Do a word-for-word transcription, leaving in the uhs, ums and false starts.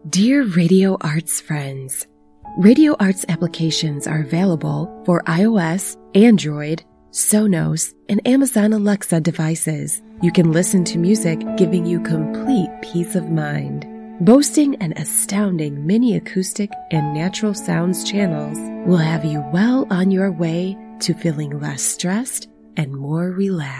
Dear Radio Arts friends, Radio Arts applications are available for iOS, Android, Sonos, and Amazon Alexa devices. You can listen to music, giving you complete peace of mind. Boasting an astounding mini acoustic and natural sounds channels will have you well on your way to feeling less stressed and more relaxed.